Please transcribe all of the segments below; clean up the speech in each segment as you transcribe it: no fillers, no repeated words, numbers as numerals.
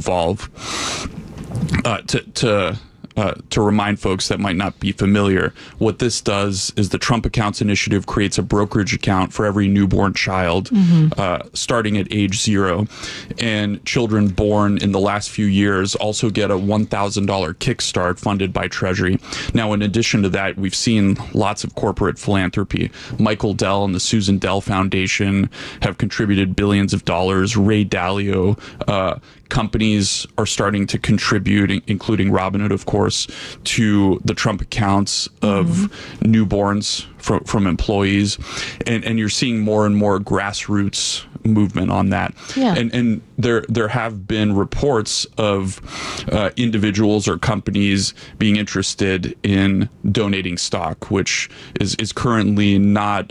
evolve. To remind folks that might not be familiar, what this does is the Trump Accounts Initiative creates a brokerage account for every newborn child, starting at age 0. And children born in the last few years also get a $1,000 kickstart funded by Treasury. Now, in addition to that, we've seen lots of corporate philanthropy. Michael Dell and the Susan Dell Foundation have contributed billions of dollars. Ray Dalio, companies are starting to contribute, including Robinhood, of course, to the Trump accounts of newborns from employees. And you're seeing more and more grassroots movement on that. Yeah. And there have been reports of individuals or companies being interested in donating stock, which is currently not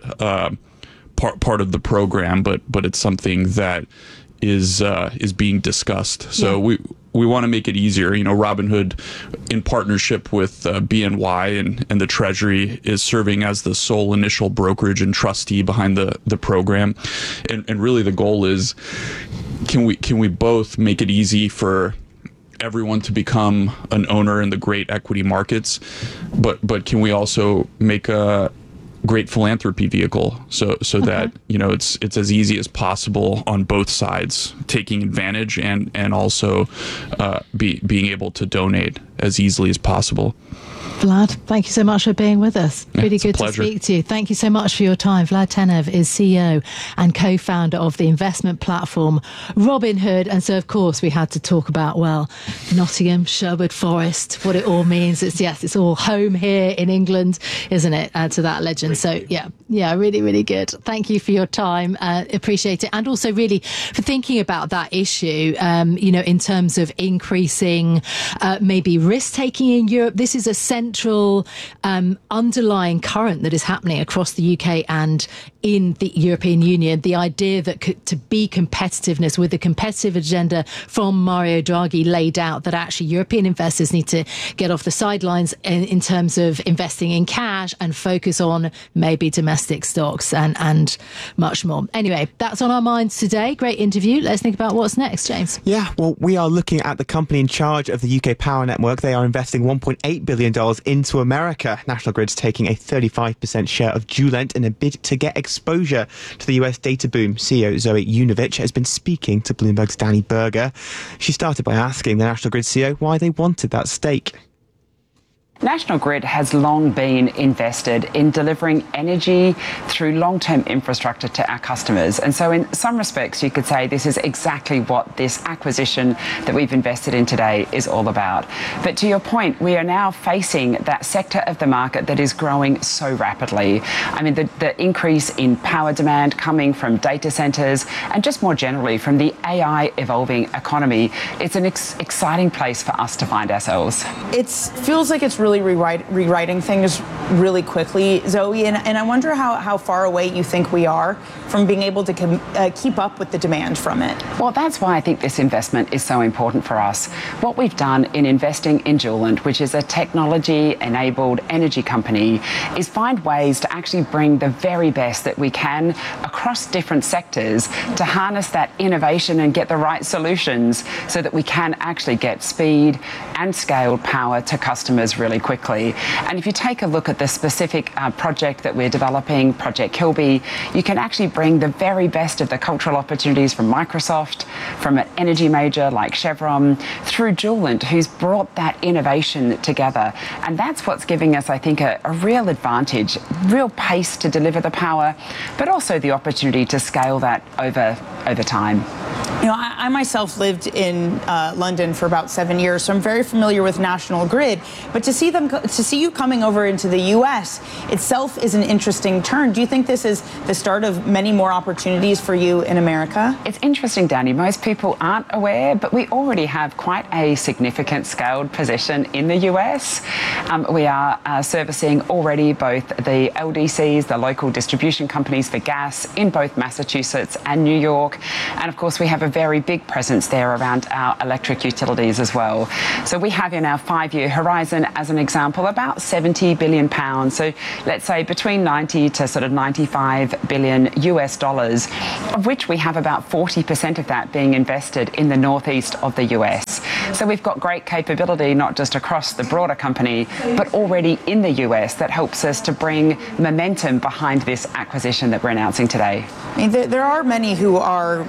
part of the program, but it's something that is being discussed. So we want to make it easier. You know, Robinhood, in partnership with BNY and the Treasury, is serving as the sole initial brokerage and trustee behind the program. And really the goal is, can we both make it easy for everyone to become an owner in the great equity markets, but can we also make a great philanthropy vehicle so that, you know, it's as easy as possible on both sides, taking advantage and also being able to donate as easily as possible. Vlad, thank you so much for being with us. Really good to speak to you. Thank you so much for your time. Vlad Tenev is CEO and co-founder of the investment platform Robinhood. And so, of course, we had to talk about, well, Nottingham, Sherwood Forest, what it all means. It's all home here in England, isn't it, to that legend. So, yeah, really, really good. Thank you for your time. Appreciate it. And also really for thinking about that issue, you know, in terms of increasing maybe risk-taking in Europe. This is a central underlying current that is happening across the UK and in the European Union. The idea that to be competitiveness with a competitive agenda from Mario Draghi laid out, that actually European investors need to get off the sidelines in terms of investing in cash and focus on maybe domestic stocks and much more. Anyway, that's on our minds today. Great interview. Let's think about what's next, James. Yeah, well, we are looking at the company in charge of the UK power network. They are investing $1.8 billion into America. National Grid's taking a 35% share of Julent in a bid to get exposure to the US data boom. CEO Zoe Yunovich has been speaking to Bloomberg's Danny Berger. She started by asking the National Grid CEO why they wanted that stake. National Grid has long been invested in delivering energy through long-term infrastructure to our customers. And so in some respects, you could say this is exactly what this acquisition that we've invested in today is all about. But to your point, we are now facing that sector of the market that is growing so rapidly. I mean, the increase in power demand coming from data centers and just more generally from the AI evolving economy, it's an exciting place for us to find ourselves. It feels like it's really rewriting things really quickly, Zoe, and I wonder how far away you think we are from being able to keep up with the demand from it. Well, that's why I think this investment is so important for us. What we've done in investing in Julent, which is a technology-enabled energy company, is find ways to actually bring the very best that we can across different sectors to harness that innovation and get the right solutions so that we can actually get speed and scaled power to customers really quickly. And if you take a look at the specific project that we're developing, Project Kilby, you can actually bring the very best of the cultural opportunities from Microsoft, from an energy major like Chevron, through Julent, who's brought that innovation together. And that's what's giving us, I think, a real advantage, real pace to deliver the power, but also the opportunity to scale that over time. You know, I myself lived in London for about 7 years, so I'm very familiar with National Grid. But to see you coming over into the U.S. itself is an interesting turn. Do you think this is the start of many more opportunities for you in America? It's interesting, Danny. Most people aren't aware, but we already have quite a significant scaled position in the U.S. We are servicing already both the LDCs, the local distribution companies for gas, in both Massachusetts and New York. And of course, we have a very big presence there around our electric utilities as well. So we have in our 5-year horizon, as an example, about £70 billion. So let's say between 90 to sort of 95 billion US dollars, of which we have about 40% of that being invested in the northeast of the US. So we've got great capability, not just across the broader company, but already in the US that helps us to bring momentum behind this acquisition that we're announcing today. I mean, there are many who are,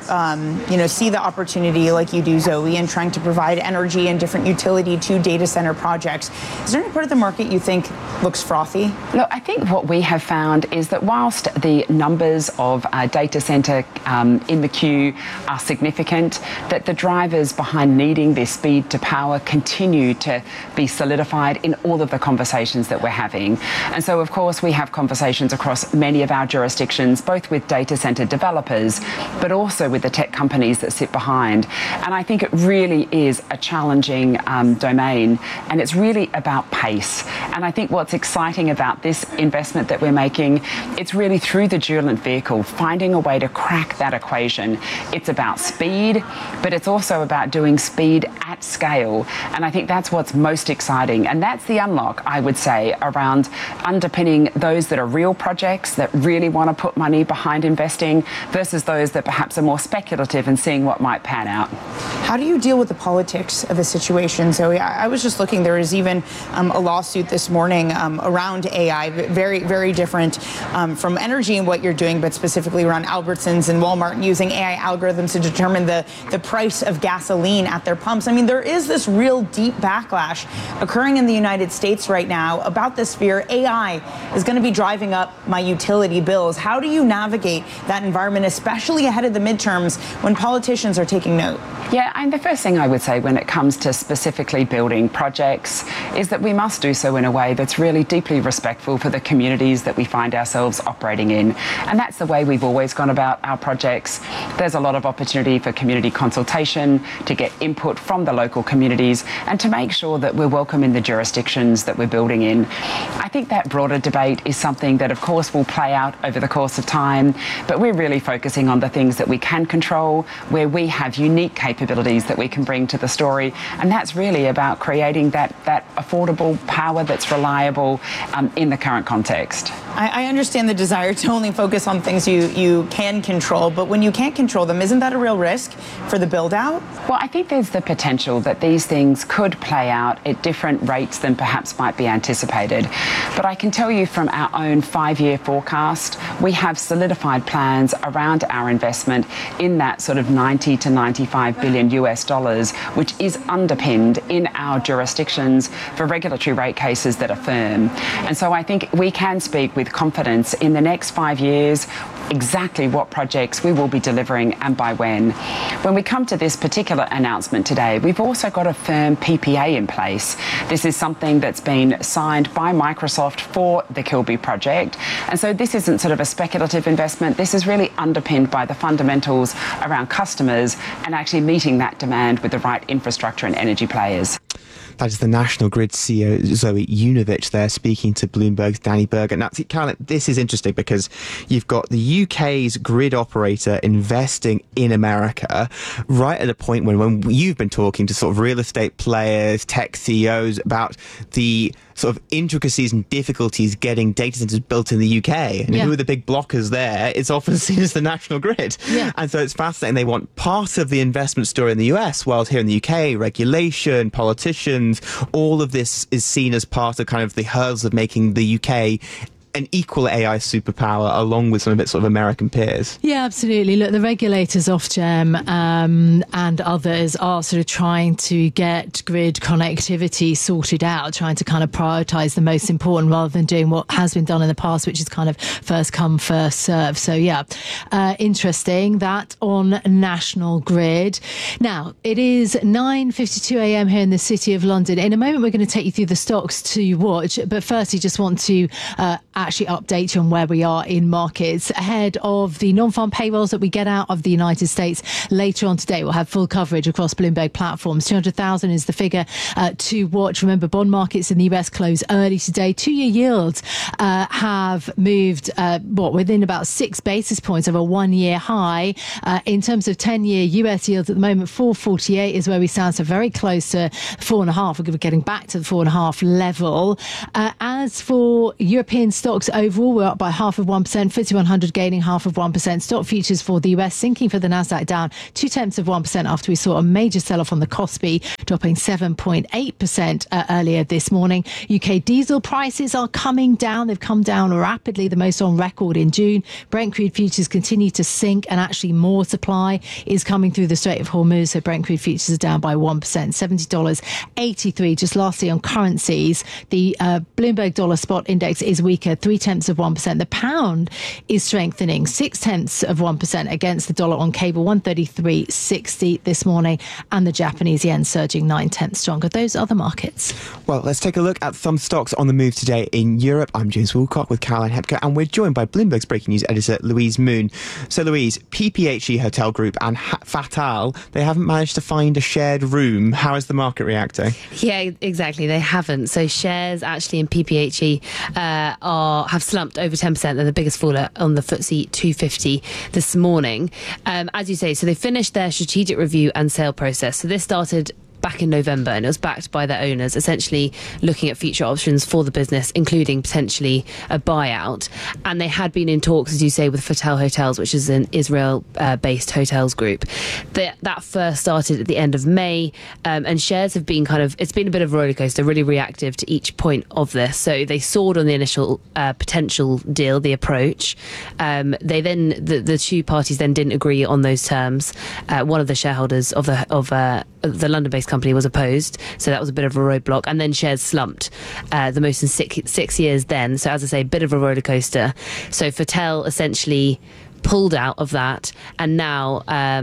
see the opportunity like you do, Zoe, in trying to provide energy and different utility to data center projects. Is there any part of the market you think looks frothy? Look, I think what we have found is that whilst the numbers of data center in the queue are significant, that the drivers behind needing this speed to power continue to be solidified in all of the conversations that we're having. And so, of course, we have conversations across many of our jurisdictions, both with data center developers, but also with the tech companies that sit behind. And I think it really is a challenging domain, and it's really about pace. And I think what's exciting about this investment that we're making, it's really through the Juliant vehicle, finding a way to crack that equation. It's about speed, but it's also about doing speed at scale. And I think that's what's most exciting. And that's the unlock, I would say, around underpinning those that are real projects that really want to put money behind investing versus those that perhaps are more speculative and seeing what might pan out. How do you deal with the politics of the situation, Zoe? I was just looking, there is even a lawsuit this morning around AI, very, very different from energy and what you're doing, but specifically around Albertsons and Walmart and using AI algorithms to determine the price of gasoline at their pumps. I mean, there is this real deep backlash occurring in the United States right now about this fear AI is going to be driving up my utility bills. How do you navigate that environment, especially ahead of the midterms when politicians are taking note? Yeah, and the first thing I would say when it comes to specifically building projects is that we must do so in a way that's really deeply respectful for the communities that we find ourselves operating in. And that's the way we've always gone about our projects. There's a lot of opportunity for community consultation, to get input from the local communities, and to make sure that we're welcome in the jurisdictions that we're building in. I think that broader debate is something that, of course, will play out over the course of time, but we're really focusing on the things that we can control, where we have unique capabilities that we can bring to the story, and that's really about creating that affordable power that's reliable in the current context. I understand the desire to only focus on things you can control, but when you can't control them, isn't that a real risk for the build out? Well, I think there's the potential that these things could play out at different rates than perhaps might be anticipated. But I can tell you from our own 5-year forecast, we have solidified plans around our investment in that sort of 90 to 95 billion US dollars, which is underpinned in our jurisdictions for regulatory rate cases that are firm. And so I think we can speak with confidence in the next 5 years exactly what projects we will be delivering and by when. When we come to this particular announcement today, we've also got a firm PPA in place. This is something that's been signed by Microsoft for the Kilby project. And so this isn't sort of a speculative investment. This is really underpinned by the fundamentals around customers and actually meeting that demand with the right infrastructure and energy players. That is the National Grid CEO, Zoe Yunovich, there speaking to Bloomberg's Danny Berger. Now, Caroline, this is interesting because you've got the UK's grid operator investing in America right at a point when you've been talking to sort of real estate players, tech CEOs about the sort of intricacies and difficulties getting data centers built in the UK. And who are the big blockers there? It's often seen as the National Grid. Yeah. And so it's fascinating. They want part of the investment story in the US, while here in the UK, regulation, politicians, all of this is seen as part of kind of the hurdles of making the UK an equal AI superpower along with some of its sort of American peers. Yeah, absolutely. Look, the regulators, Ofgem and others are sort of trying to get grid connectivity sorted out, trying to kind of prioritise the most important rather than doing what has been done in the past, which is kind of first come, first serve. So yeah, interesting that on National Grid. Now, it is 9:52 a.m. here in the City of London. In a moment, we're going to take you through the stocks to watch. But firstly, just want to actually update you on where we are in markets ahead of the non-farm payrolls that we get out of the United States later on today. We'll have full coverage across Bloomberg platforms. 200,000 is the figure to watch. Remember, bond markets in the US close early today. 2-year yields have moved within about 6 basis points of a 1-year high. In terms of 10-year US yields at the moment, 4.48 is where we stand, so very close to 4.5. We're going to be getting back to the 4.5 level. As for European stocks stocks overall were up by 0.5%. FTSE 100 gaining 0.5%. Stock futures for the US sinking, for the Nasdaq down 0.2% after we saw a major sell-off on the Kospi, dropping 7.8% earlier this morning. UK diesel prices are coming down. They've come down rapidly, the most on record in June. Brent crude futures continue to sink, and actually more supply is coming through the Strait of Hormuz. So Brent crude futures are down by 1%, $70.83. Just lastly on currencies, the Bloomberg dollar spot index is weaker, 0.3%. The pound is strengthening, 0.6% against the dollar on cable, 133.60 this morning, and the Japanese yen surging 0.9 stronger. Those other markets. Well, let's take a look at some stocks on the move today in Europe. I'm James Woolcock with Caroline Hepker, and we're joined by Bloomberg's breaking news editor Louise Moon. So Louise, PPHE Hotel Group and Fattal, they haven't managed to find a shared room. How is the market reacting? Yeah, exactly. They haven't. So shares actually in PPHE have slumped over 10%. They're the biggest faller on the FTSE 250 this morning. As you say, so they finished their strategic review and sale process. So this started back in November, and it was backed by their owners, essentially looking at future options for the business, including potentially a buyout. And they had been in talks, as you say, with Fattal Hotels, which is an Israel-based hotels group. That first started at the end of May, and shares have been it's been a bit of a rollercoaster, really reactive to each point of this. So they soared on the initial potential deal, the approach. The two parties then didn't agree on those terms. One of the shareholders of the London-based company was opposed, so that was a bit of a roadblock, and then shares slumped the most in six years then. So as I say, a bit of a roller coaster. So Fattal essentially pulled out of that, and now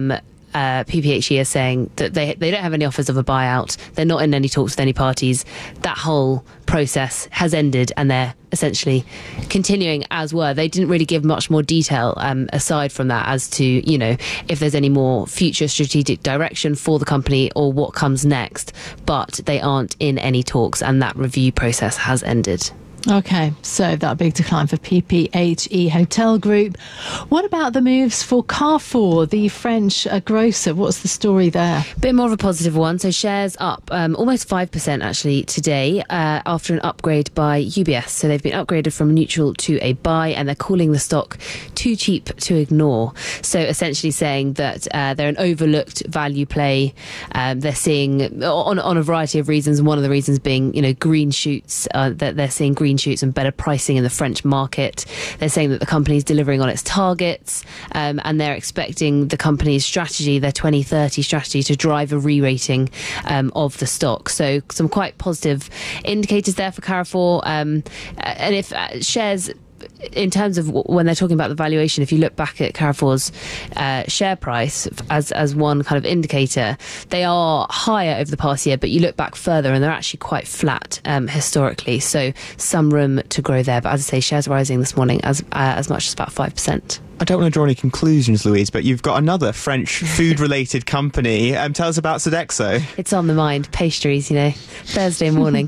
PPHE is saying that they don't have any offers of a buyout. They're not in any talks with any parties. That whole process has ended, and they're essentially continuing as were. They didn't really give much more detail aside from that as to, if there's any more future strategic direction for the company or what comes next. But they aren't in any talks, and that review process has ended. Okay, so that big decline for PPHE Hotel Group. What about the moves for Carrefour, the French grocer? What's the story there? Bit more of a positive one. So shares up almost 5% actually today after an upgrade by UBS. So they've been upgraded from neutral to a buy, and they're calling the stock too cheap to ignore. So essentially saying that they're an overlooked value play. They're seeing on a variety of reasons. One of the reasons being, green shoots, that they're seeing green shoots and better pricing in the French market. They're saying that the company is delivering on its targets, and they're expecting the company's strategy, their 2030 strategy, to drive a re-rating of the stock. So some quite positive indicators there for Carrefour. And if shares, in terms of when they're talking about the valuation, if you look back at Carrefour's share price as one kind of indicator, they are higher over the past year, but you look back further and they're actually quite flat historically. So some room to grow there. But as I say, shares rising this morning as much as about 5%. I don't want to draw any conclusions, Louise, but you've got another French food-related company. Tell us about Sodexo. It's on the mind. Pastries, Thursday morning.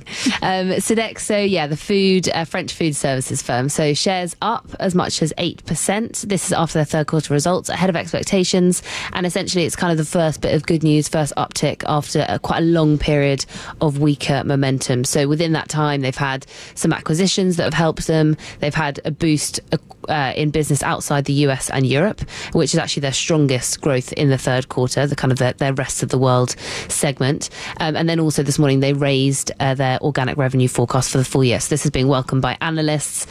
Sodexo, the French food services firm. So shares up as much as 8%. This is after their third quarter results, ahead of expectations. And essentially, it's kind of the first bit of good news, first uptick after quite a long period of weaker momentum. So within that time, they've had some acquisitions that have helped them. They've had a boost in business outside the US and Europe, which is actually their strongest growth in the third quarter, the kind of their rest of the world segment. And then also this morning they raised their organic revenue forecast for the full year. So this is being welcomed by analysts.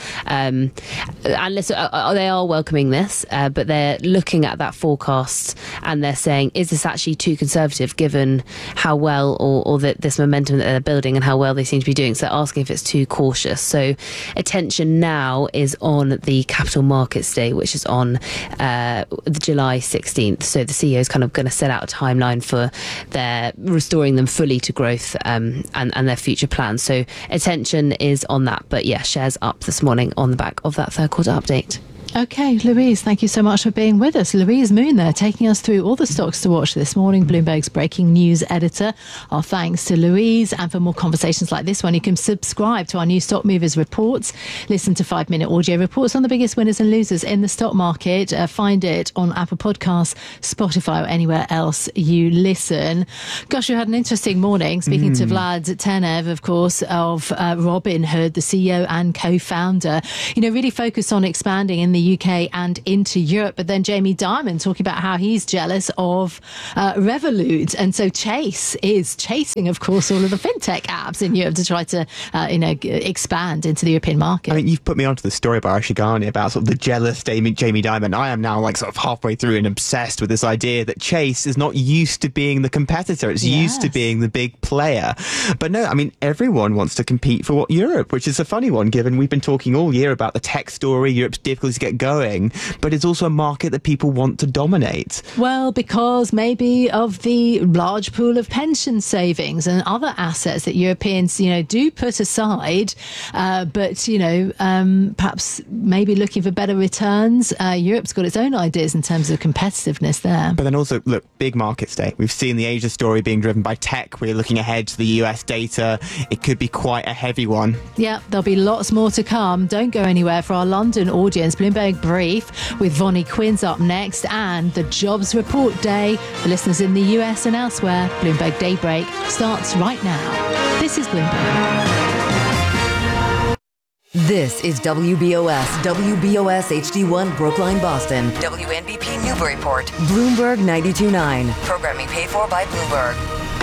Analysts they are welcoming this, but they're looking at that forecast and they're saying, is this actually too conservative given how well or this momentum that they're building and how well they seem to be doing? So they're asking if it's too cautious. So attention now is on the Capital Markets Day, which is on the July 16th. So the CEO is kind of going to set out a timeline for their restoring them fully to growth and their future plans. So attention is on that. But yeah, shares up this morning on the back of that third quarter update. Okay, Louise, thank you so much for being with us. Louise Moon there, taking us through all the stocks to watch this morning, Bloomberg's breaking news editor. Our thanks to Louise. And for more conversations like this one, you can subscribe to our new Stock Movers reports. Listen to 5-minute audio reports on the biggest winners and losers in the stock market. Find it on Apple Podcasts, Spotify, or anywhere else you listen. Gosh, we had an interesting morning. Speaking to Vlad Tenev, of course, of Robinhood, the CEO and co-founder, really focused on expanding in the UK and into Europe. But then Jamie Dimon talking about how he's jealous of Revolut. And so Chase is chasing, of course, all of the fintech apps in Europe to try to, expand into the European market. I mean, you've put me onto the story by Ashigani about sort of the jealous Jamie Dimon. I am now sort of halfway through and obsessed with this idea that Chase is not used to being the competitor. It's used to being the big player. But no, I mean, everyone wants to compete for Europe, which is a funny one, given we've been talking all year about the tech story, Europe's difficulties to get going, but it's also a market that people want to dominate. Well, because maybe of the large pool of pension savings and other assets that Europeans, do put aside, but, perhaps maybe looking for better returns. Europe's got its own ideas in terms of competitiveness there. But then also, look, big markets day. We've seen the Asia story being driven by tech. We're looking ahead to the US data. It could be quite a heavy one. Yeah, there'll be lots more to come. Don't go anywhere for our London audience. Bloomberg Brief with Vonnie Quinn's up next, and the jobs report day for listeners in the US and elsewhere. Bloomberg Daybreak starts right now. This is Bloomberg. This is WBOS HD1 Brookline, Boston. WNBP Newburyport. Bloomberg 92.9. Programming paid for by Bloomberg.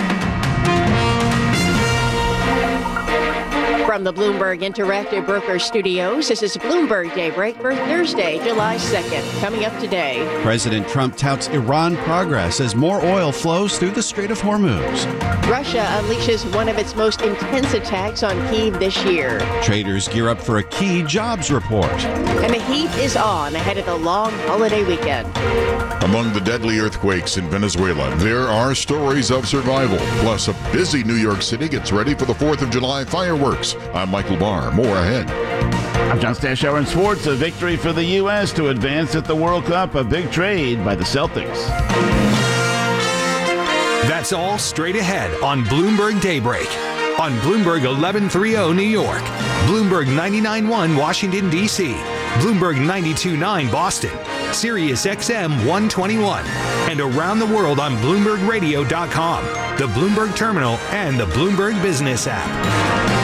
From the Bloomberg Interactive Broker Studios, this is Bloomberg Daybreak for Thursday, July 2nd. Coming up today, President Trump touts Iran progress as more oil flows through the Strait of Hormuz. Russia unleashes one of its most intense attacks on Kyiv this year. Traders gear up for a key jobs report. And the heat is on ahead of the long holiday weekend. Among the deadly earthquakes in Venezuela, there are stories of survival. Plus, a busy New York City gets ready for the 4th of July fireworks. I'm Michael Barr. More ahead. I'm John Stashower in sports. A victory for the U.S. to advance at the World Cup. A big trade by the Celtics. That's all straight ahead on Bloomberg Daybreak. On Bloomberg 1130 New York, Bloomberg 99.1 Washington, D.C., Bloomberg 92.9 Boston, Sirius XM 121, and around the world on BloombergRadio.com, the Bloomberg Terminal, and the Bloomberg Business app.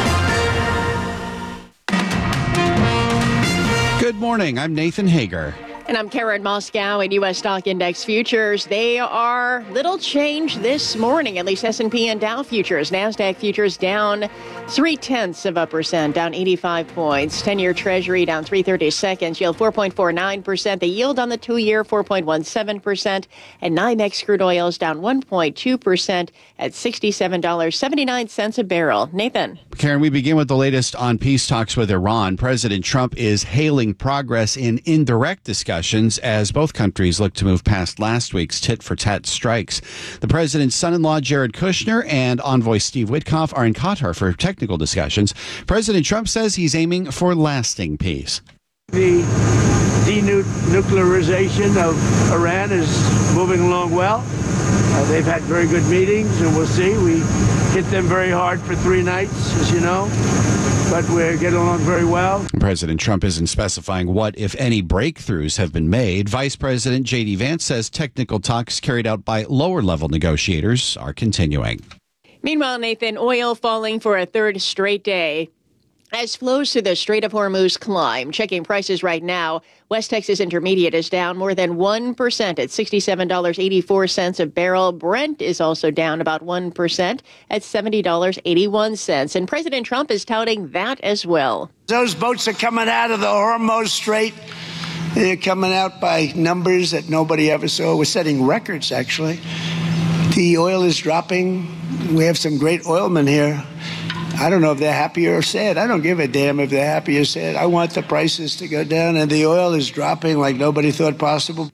Good morning. I'm Nathan Hager. And I'm Karen Moscow in U.S. stock index futures. They are little change this morning, at least S&P and Dow futures. NASDAQ futures down 0.3%, down 85 points. 10-year Treasury down 3/32, yield 4.49%. The yield on the 2-year 4.17%. And NYMEX crude oil is down 1.2% at $67.79 a barrel. Nathan. Karen, we begin with the latest on peace talks with Iran. President Trump is hailing progress in indirect discussions as both countries look to move past last week's tit-for-tat strikes. The president's son-in-law, Jared Kushner, and envoy Steve Witkoff are in Qatar for technical discussions. President Trump says he's aiming for lasting peace. The denuclearization of Iran is moving along well. They've had very good meetings, and we'll see. We hit them very hard for 3 nights, as you know, but we're getting along very well. President Trump isn't specifying what, if any, breakthroughs have been made. Vice President J.D. Vance says technical talks carried out by lower-level negotiators are continuing. Meanwhile, Nathan, oil falling for a third straight day. As flows through the Strait of Hormuz climb, checking prices right now, West Texas Intermediate is down more than 1% at $67.84 a barrel. Brent is also down about 1% at $70.81. And President Trump is touting that as well. Those boats are coming out of the Hormuz Strait. They're coming out by numbers that nobody ever saw. We're setting records, actually. The oil is dropping. We have some great oilmen here. I don't know if they're happy or sad. I don't give a damn if they're happy or sad. I want the prices to go down, and the oil is dropping like nobody thought possible.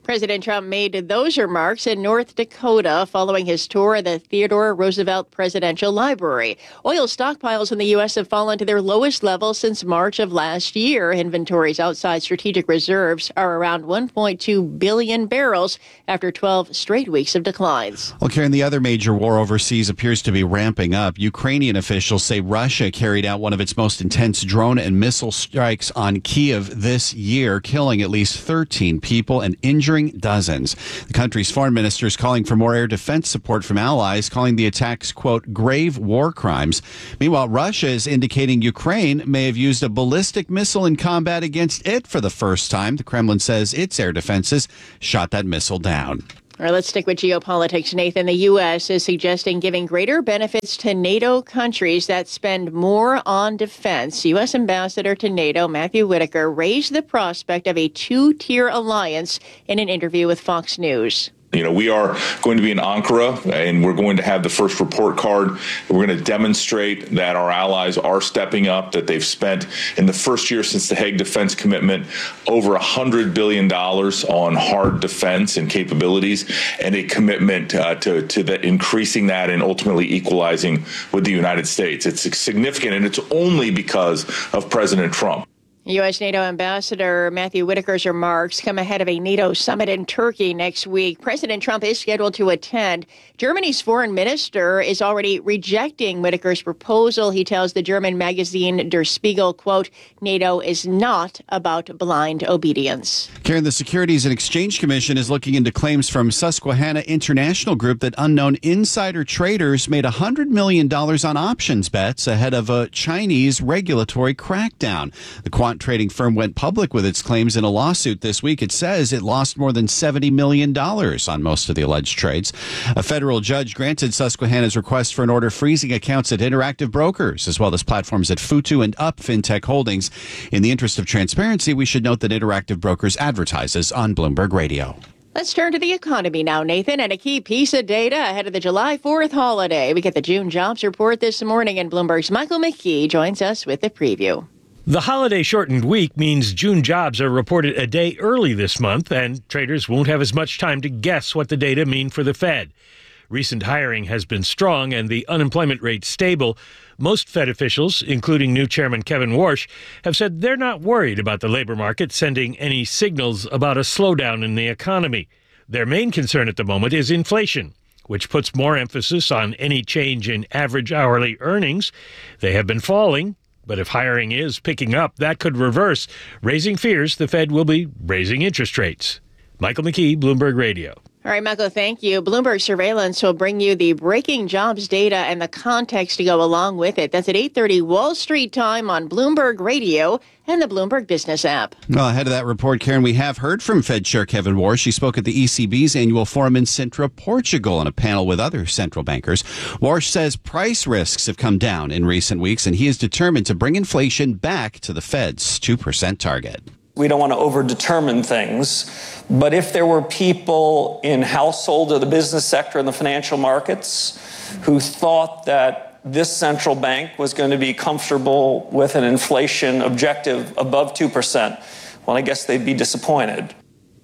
President Trump made those remarks in North Dakota following his tour of the Theodore Roosevelt Presidential Library. Oil stockpiles in the U.S. have fallen to their lowest level since March of last year. Inventories outside strategic reserves are around 1.2 billion barrels after 12 straight weeks of declines. Well, Karen, the other major war overseas appears to be ramping up. Ukrainian officials say Russia carried out one of its most intense drone and missile strikes on Kyiv this year, killing at least 13 people and injuring dozens. The country's foreign minister is calling for more air defense support from allies, calling the attacks, quote, grave war crimes. Meanwhile, Russia is indicating Ukraine may have used a ballistic missile in combat against it for the first time. The Kremlin says its air defenses shot that missile down. All right, let's stick with geopolitics, Nathan. The U.S. is suggesting giving greater benefits to NATO countries that spend more on defense. U.S. Ambassador to NATO Matthew Whitaker raised the prospect of a two-tier alliance in an interview with Fox News. You know, we are going to be in Ankara, and we're going to have the first report card. We're going to demonstrate that our allies are stepping up, that they've spent in the first year since the Hague Defense Commitment over $100 billion on hard defense and capabilities, and a commitment to increasing that and ultimately equalizing with the United States. It's significant, and it's only because of President Trump. U.S. NATO Ambassador Matthew Whitaker's remarks come ahead of a NATO summit in Turkey next week. President Trump is scheduled to attend. Germany's foreign minister is already rejecting Whitaker's proposal. He tells the German magazine Der Spiegel, quote, NATO is not about blind obedience. Karen, the Securities and Exchange Commission is looking into claims from Susquehanna International Group that unknown insider traders made $100 million on options bets ahead of a Chinese regulatory crackdown. The quant trading firm went public with its claims in a lawsuit this week. It says it lost more than $70 million on most of the alleged trades. A federal judge granted Susquehanna's request for an order freezing accounts at Interactive Brokers, as well as platforms at Futu and Up FinTech Holdings. In the interest of transparency, we should note that Interactive Brokers advertises on Bloomberg Radio. Let's turn to the economy now, Nathan, and a key piece of data ahead of the July 4th holiday. We get the June jobs report this morning, and Bloomberg's Michael McKee joins us with the preview. The holiday-shortened week means June jobs are reported a day early this month, and traders won't have as much time to guess what the data mean for the Fed. Recent hiring has been strong and the unemployment rate stable. Most Fed officials, including new Chairman Kevin Warsh, have said they're not worried about the labor market sending any signals about a slowdown in the economy. Their main concern at the moment is inflation, which puts more emphasis on any change in average hourly earnings. They have been falling. But if hiring is picking up, that could reverse, raising fears the Fed will be raising interest rates. Michael McKee, Bloomberg Radio. All right, Michael, thank you. Bloomberg Surveillance will bring you the breaking jobs data and the context to go along with it. That's at 8:30 Wall Street time on Bloomberg Radio and the Bloomberg Business app. Well, ahead of that report, Karen, we have heard from Fed Chair Kevin Warsh. He spoke at the ECB's annual forum in Sintra, Portugal, on a panel with other central bankers. Warsh says price risks have come down in recent weeks, and he is determined to bring inflation back to the Fed's 2% target. We don't want to overdetermine things, but if there were people in household or the business sector and the financial markets who thought that this central bank was going to be comfortable with an inflation objective above 2%, well, I guess they'd be disappointed.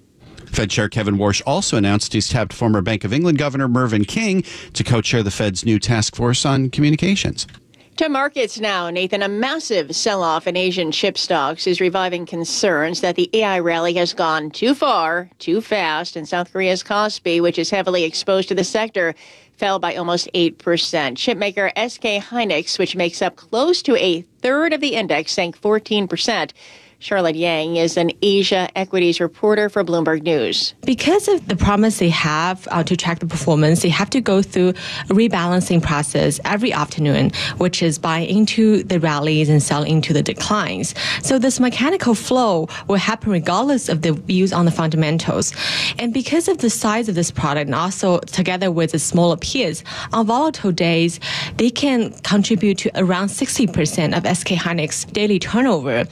Fed Chair Kevin Warsh also announced he's tapped former Bank of England Governor Mervyn King to co-chair the Fed's new task force on communications. To markets now, Nathan. A massive sell-off in Asian chip stocks is reviving concerns that the AI rally has gone too far, too fast, and South Korea's Kospi, which is heavily exposed to the sector, fell by almost 8%. Chipmaker SK Hynix, which makes up close to a third of the index, sank 14%. Charlotte Yang is an Asia equities reporter for Bloomberg News. Because of the promise they have to track the performance, they have to go through a rebalancing process every afternoon, which is buy into the rallies and sell into the declines. So this mechanical flow will happen regardless of the views on the fundamentals. And because of the size of this product, and also together with the smaller peers, on volatile days, they can contribute to around 60% of SK Hynix daily turnover.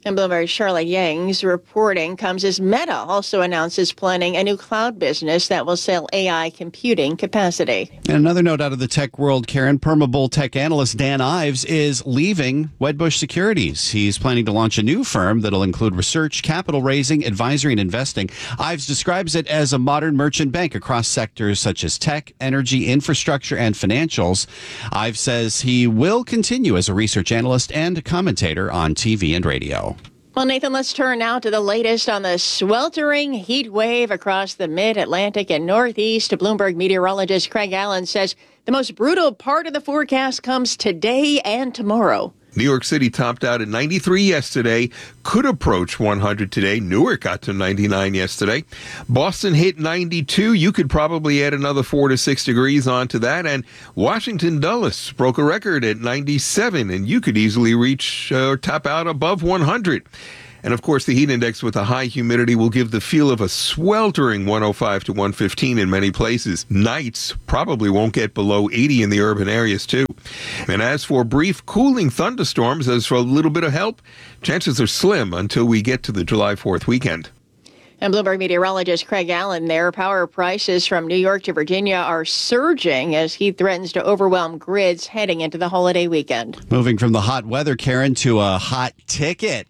And Bloomberg's Charlotte Yang's reporting comes as Meta also announces planning a new cloud business that will sell AI computing capacity. And another note out of the tech world, Karen, Permabull tech analyst Dan Ives is leaving Wedbush Securities. He's planning to launch a new firm that'll include research, capital raising, advisory, and investing. Ives describes it as a modern merchant bank across sectors such as tech, energy, infrastructure, and financials. Ives says he will continue as a research analyst and commentator on TV and radio. Well, Nathan, let's turn now to the latest on the sweltering heat wave across the mid-Atlantic and Northeast. Bloomberg meteorologist Craig Allen says the most brutal part of the forecast comes today and tomorrow. New York City topped out at 93 yesterday, could approach 100 today. Newark got to 99 yesterday. Boston hit 92. You could probably add another 4 to 6 degrees onto that. And Washington Dulles broke a record at 97, and you could easily reach or top out above 100. And of course, the heat index with the high humidity will give the feel of a sweltering 105 to 115 in many places. Nights probably won't get below 80 in the urban areas, too. And as for brief cooling thunderstorms, as for a little bit of help, chances are slim until we get to the July 4th weekend. And Bloomberg meteorologist Craig Allen there. Power prices from New York to Virginia are surging as heat threatens to overwhelm grids heading into the holiday weekend. Moving from the hot weather, Karen, to a hot ticket.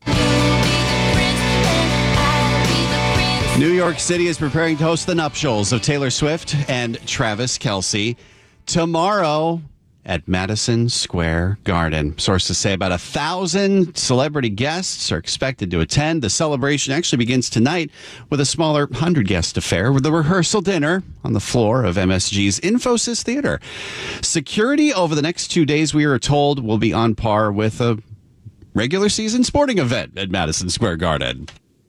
New York City is preparing to host the nuptials of Taylor Swift and Travis Kelce tomorrow at Madison Square Garden. Sources say about 1,000 celebrity guests are expected to attend. The celebration actually begins tonight with a smaller 100-guest affair with a rehearsal dinner on the floor of MSG's Infosys Theater. Security over the next 2 days, we are told, will be on par with a regular season sporting event at Madison Square Garden.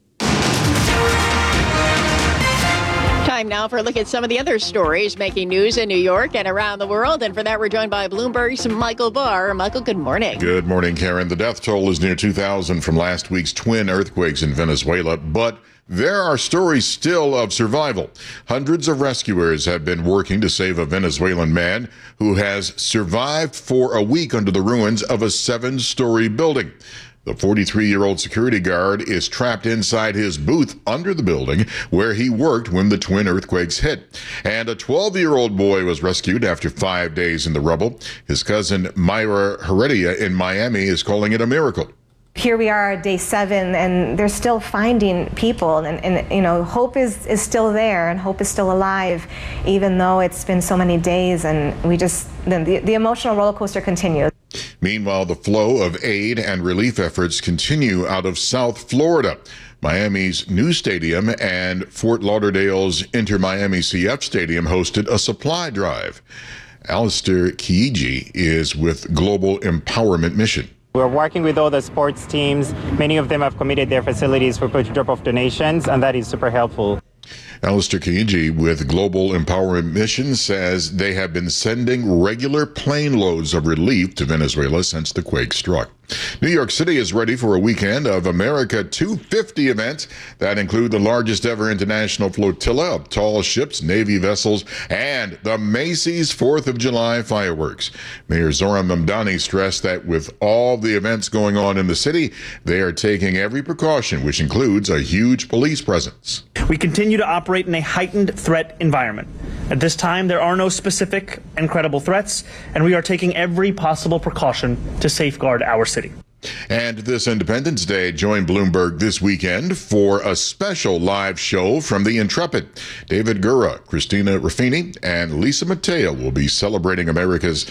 Time now for a look at some of the other stories making news in New York and around the world. And for that, we're joined by Bloomberg's Michael Barr. Michael, good morning. Good morning, Karen. The death toll is near 2,000 from last week's twin earthquakes in Venezuela, but there are stories still of survival. Hundreds of rescuers have been working to save a Venezuelan man who has survived for a week under the ruins of a 7-story building. The 43-year-old security guard is trapped inside his booth under the building where he worked when the twin earthquakes hit. And a 12-year-old boy was rescued after 5 days in the rubble. His cousin Mayra Heredia in Miami is calling it a miracle. Here we are, day 7, and they're still finding people, and you know, hope is still there, and hope is still alive, even though it's been so many days, and the emotional roller coaster continues. Meanwhile, the flow of aid and relief efforts continue out of South Florida. Miami's new stadium and Fort Lauderdale's Inter Miami CF Stadium hosted a supply drive. Alistair Kiiji is with Global Empowerment Mission. We're working with all the sports teams. Many of them have committed their facilities for drop-off donations, and that is super helpful. Alistair Kiiji with Global Empowerment Mission says they have been sending regular plane loads of relief to Venezuela since the quake struck. New York City is ready for a weekend of America 250 events that include the largest ever international flotilla of tall ships, Navy vessels, and the Macy's 4th of July fireworks. Mayor Zohran Mamdani stressed that with all the events going on in the city, they are taking every precaution, which includes a huge police presence. We continue to operate in a heightened threat environment. At this time, there are no specific and credible threats, and we are taking every possible precaution to safeguard our city. And this Independence Day, join Bloomberg this weekend for a special live show from the Intrepid. David Gura, Christina Ruffini, and Lisa Mateo will be celebrating America's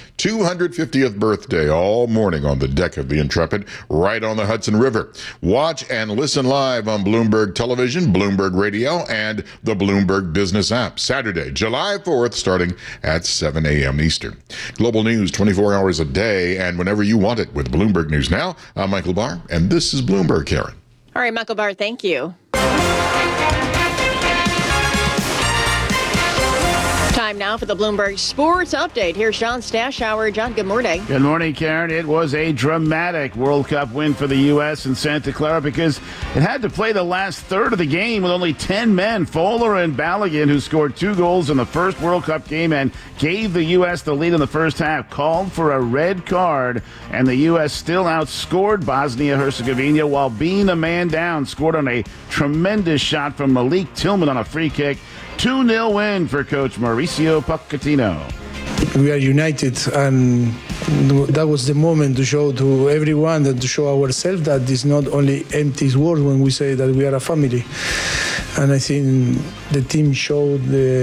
250th birthday all morning on the deck of the Intrepid, right on the Hudson River. Watch and listen live on Bloomberg Television, Bloomberg Radio, and the Bloomberg Business app. Saturday, July 4th, starting at 7 a.m. Eastern. Global news 24 hours a day and whenever you want it with Bloomberg News Now. I'm Michael Barr, and this is Bloomberg, Karen. All right, Michael Barr, thank you. Time Time now for the Bloomberg Sports Update. Here's John Stashower. John, good morning. Good morning, Karen. It was a dramatic World Cup win for the U.S. in Santa Clara because it had to play the last third of the game with only 10 men. Fowler and Balogun, who scored 2 goals in the first World Cup game and gave the U.S. the lead in the first half, called for a red card, and the U.S. still outscored Bosnia-Herzegovina while being a man down. Scored on a tremendous shot from Malik Tillman on a free kick. 2-0 win for Coach Mauricio Pochettino. We are united, and that was the moment to show to everyone, and to show ourselves that it's not only empty words when we say that we are a family. And I think the team showed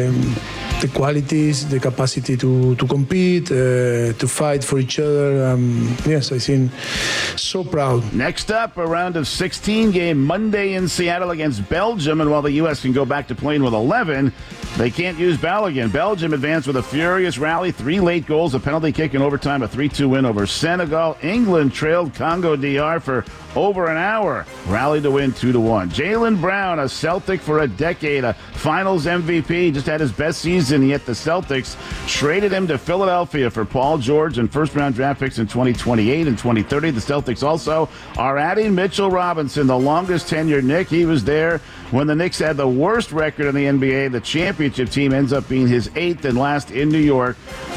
the qualities, the capacity to compete, to fight for each other. Yes, I think so proud. Next up, a round of 16 game Monday in Seattle against Belgium. And while the U.S. can go back to playing with 11, they can't use Balogun. Belgium advanced with a furious rally, 3 late goals, a penalty kick in overtime, a 3-2 win over Senegal. England trailed Congo DR for over an hour, rallied to win 2-1. Jaylen Brown, a Celtic for a decade, a Finals MVP, just had his best season yet. The Celtics traded him to Philadelphia for Paul George and first-round draft picks in 2028 and 2030. The Celtics also are adding Mitchell Robinson, the longest-tenured Knick. He was there when the Knicks had the worst record in the NBA. The championship team ends up being his 8th and last in New York.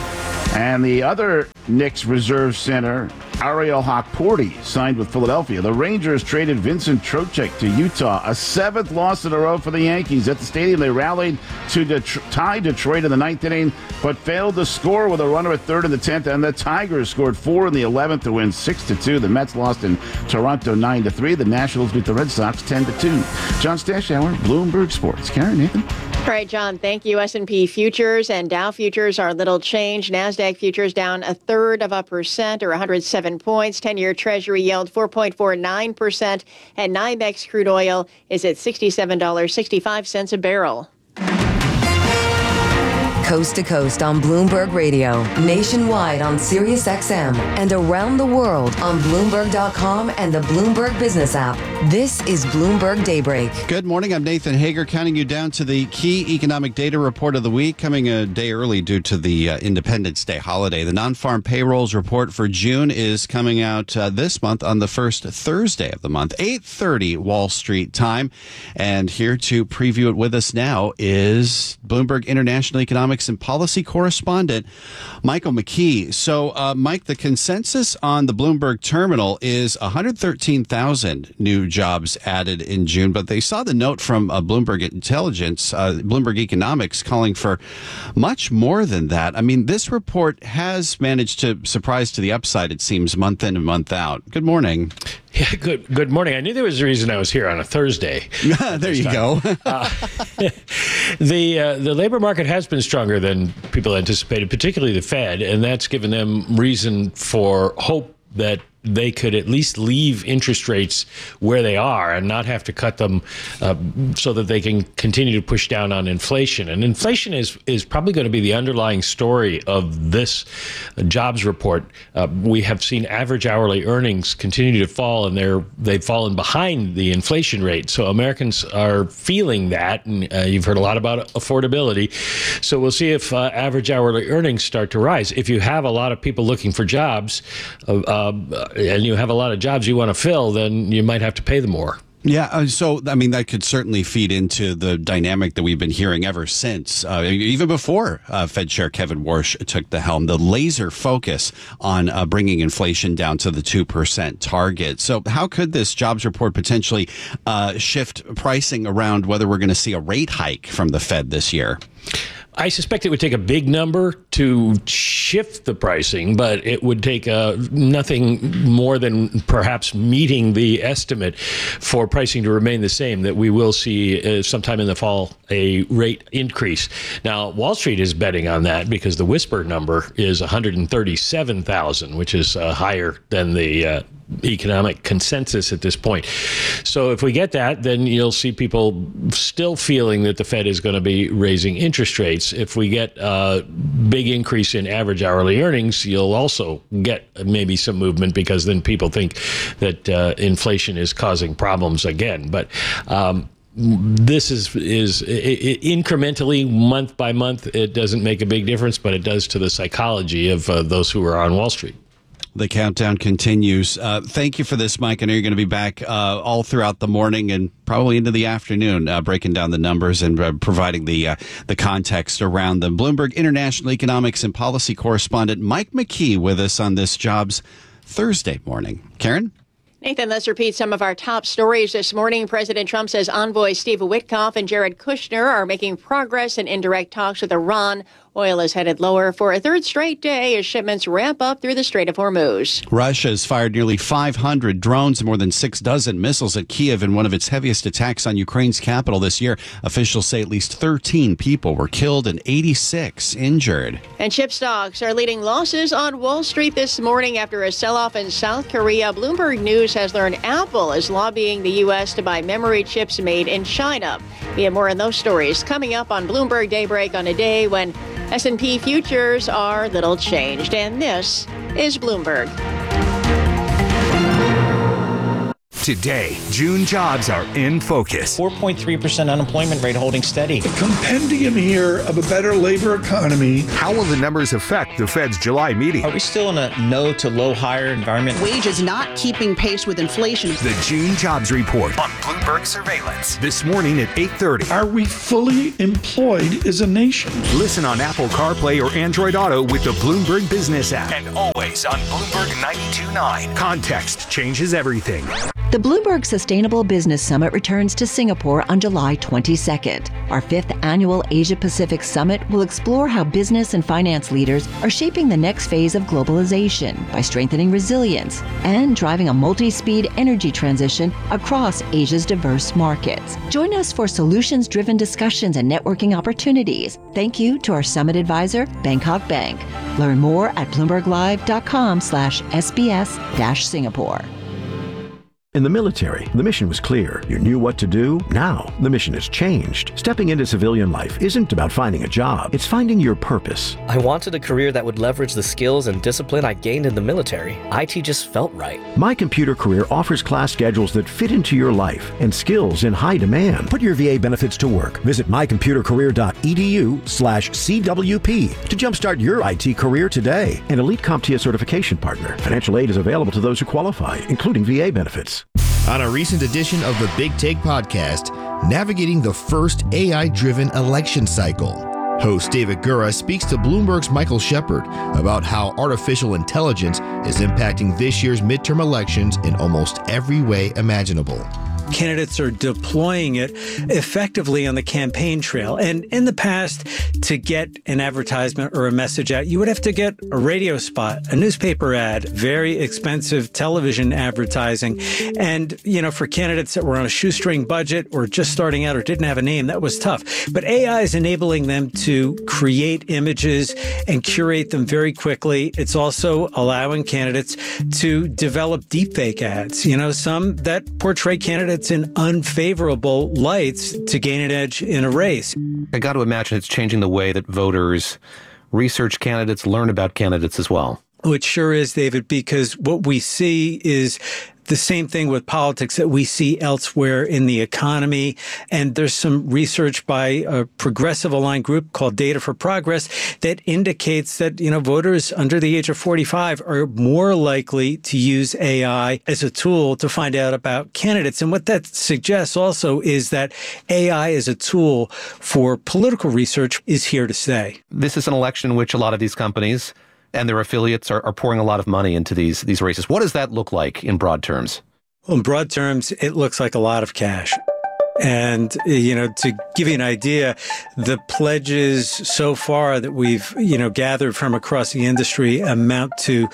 And the other Knicks reserve center, Ariel Hawkporty, signed with Philadelphia. The Rangers traded Vincent Trocheck to Utah, a 7th loss in a row for the Yankees. At the stadium, they rallied to tie Detroit in the 9th inning, but failed to score with a runner at third in the 10th, and the Tigers scored 4 in the 11th to win 6-2. The Mets lost in Toronto 9-3. The Nationals beat the Red Sox 10-2. John Stashower, Bloomberg Sports. Karen, Nathan? All right, John, thank you. S&P futures and Dow futures are little change. NASDAQ futures down 1/3%, or 107 points. 10-year Treasury yield 4.49%. And NYMEX crude oil is at $67.65 a barrel. Coast to coast on Bloomberg Radio, nationwide on Sirius XM, and around the world on Bloomberg.com and the Bloomberg Business app. This is Bloomberg Daybreak. Good morning. I'm Nathan Hager, counting you down to the key economic data report of the week, coming a day early due to the Independence Day holiday. The non-farm payrolls report for June is coming out this month on the first Thursday of the month, 8:30 Wall Street time. And here to preview it with us now is Bloomberg International Economics and Policy correspondent Michael McKee. So, Mike, the consensus on the Bloomberg terminal is 113,000 new jobs added in June, but they saw the note from Bloomberg Intelligence, Bloomberg Economics, calling for much more than that. I mean, this report has managed to surprise to the upside, it seems, month in and month out. Good morning. Yeah, good morning. I knew there was a reason I was here on a Thursday. There you go. The labor market has been stronger than people anticipated, particularly the Fed, and that's given them reason for hope that they could at least leave interest rates where they are and not have to cut them so that they can continue to push down on inflation. And inflation is probably going to be the underlying story of this jobs report. We have seen average hourly earnings continue to fall, and they've fallen behind the inflation rate. So Americans are feeling that, and you've heard a lot about affordability. So we'll see if average hourly earnings start to rise. If you have a lot of people looking for jobs, and you have a lot of jobs you want to fill, then you might have to pay them more. Yeah, so, I mean, that could certainly feed into the dynamic that we've been hearing ever since, even before Fed Chair Kevin Warsh took the helm, the laser focus on bringing inflation down to the 2% target. So how could this jobs report potentially shift pricing around whether we're going to see a rate hike from the Fed this year? I suspect it would take a big number to shift the pricing, but it would take nothing more than perhaps meeting the estimate for pricing to remain the same, that we will see sometime in the fall a rate increase. Now, Wall Street is betting on that because the whisper number is 137,000, which is higher than the economic consensus at this point. So if we get that, then you'll see people still feeling that the Fed is going to be raising interest rates. If we get a big increase in average hourly earnings, you'll also get maybe some movement, because then people think that inflation is causing problems again. But this is incrementally, month by month, it doesn't make a big difference, but it does to the psychology of those who are on Wall Street. The countdown continues. Thank you for this, Mike. I know you're going to be back all throughout the morning and probably into the afternoon, breaking down the numbers and providing the context around them. Bloomberg International Economics and Policy Correspondent Mike McKee with us on this Jobs Thursday morning. Karen? Nathan, let's repeat some of our top stories this morning. President Trump says envoys Steve Witkoff and Jared Kushner are making progress in indirect talks with Iran. Oil is headed lower for a third straight day as shipments ramp up through the Strait of Hormuz. Russia has fired nearly 500 drones and more than 6 dozen missiles at Kiev in one of its heaviest attacks on Ukraine's capital this year. Officials say at least 13 people were killed and 86 injured. And chip stocks are leading losses on Wall Street this morning after a sell-off in South Korea. Bloomberg News has learned Apple is lobbying the U.S. to buy memory chips made in China. We have more on those stories coming up on Bloomberg Daybreak on a day when S&P futures are little changed. And this is Bloomberg. Today, June jobs are in focus. 4.3% unemployment rate holding steady. A compendium here of a better labor economy. How will the numbers affect the Fed's July meeting? Are we still in a no to low hire environment? Wages not keeping pace with inflation. The June jobs report on Bloomberg Surveillance. This morning at 8:30. Are we fully employed as a nation? Listen on Apple CarPlay or Android Auto with the Bloomberg Business app. And always on Bloomberg 92.9. Context changes everything. The Bloomberg Sustainable Business Summit returns to Singapore on July 22nd. Our 5th annual Asia-Pacific Summit will explore how business and finance leaders are shaping the next phase of globalization by strengthening resilience and driving a multi-speed energy transition across Asia's diverse markets. Join us for solutions-driven discussions and networking opportunities. Thank you to our summit advisor, Bangkok Bank. Learn more at bloomberglive.com/SBS-Singapore. In the military, the mission was clear. You knew what to do. Now, the mission has changed. Stepping into civilian life isn't about finding a job. It's finding your purpose. I wanted a career that would leverage the skills and discipline I gained in the military. IT just felt right. My Computer Career offers class schedules that fit into your life and skills in high demand. Put your VA benefits to work. Visit mycomputercareer.edu/CWP to jumpstart your IT career today. An Elite CompTIA certification partner. Financial aid is available to those who qualify, including VA benefits. On a recent edition of the Big Take podcast, navigating the first AI-driven election cycle. Host David Gura speaks to Bloomberg's Michael Shepard about how artificial intelligence is impacting this year's midterm elections in almost every way imaginable. Candidates are deploying it effectively on the campaign trail. And in the past, to get an advertisement or a message out, you would have to get a radio spot, a newspaper ad, very expensive television advertising. And, for candidates that were on a shoestring budget or just starting out or didn't have a name, that was tough. But AI is enabling them to create images and curate them very quickly. It's also allowing candidates to develop deepfake ads, some that portray candidates in unfavorable lights to gain an edge in a race. I got to imagine it's changing the way that voters research candidates, learn about candidates as well. Oh, it sure is, David, because what we see is the same thing with politics that we see elsewhere in the economy. And there's some research by a progressive aligned group called Data for Progress that indicates that, voters under the age of 45 are more likely to use AI as a tool to find out about candidates. And what that suggests also is that AI as a tool for political research is here to stay. This is an election in which a lot of these companies and their affiliates are pouring a lot of money into these races. What does that look like in broad terms? Well, in broad terms, it looks like a lot of cash. And, to give you an idea, the pledges so far that we've, gathered from across the industry amount to